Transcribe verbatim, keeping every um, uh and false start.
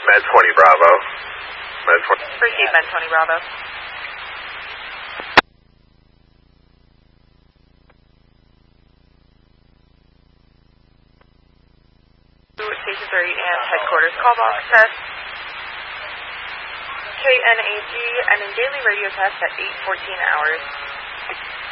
Med twenty Bravo. Med twenty. Proceed, Med twenty Bravo. Station three and headquarters call box test. K N A G and in daily radio test at eight fourteen hours.